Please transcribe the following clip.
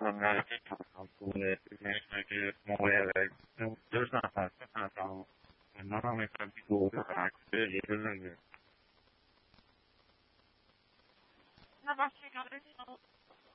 altura, que moeda, Deus não faz, então, normalmente quando fico Na baixa chegada,